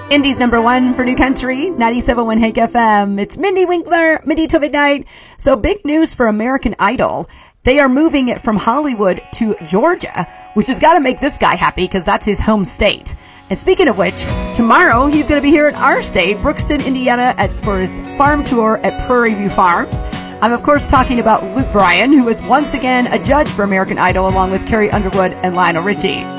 Indy's number one for New Country, 97.1 Hank FM. It's Mindy Winkler, Mindy till midnight. So big news for American Idol. They are moving it from Hollywood to Georgia, which has got to make this guy happy because that's his home state. And speaking of which, tomorrow he's going to be here in our state, Brookston, Indiana, for his farm tour at Prairie View Farms. I'm, of course, talking about Luke Bryan, who is once again a judge for American Idol, along with Carrie Underwood and Lionel Richie.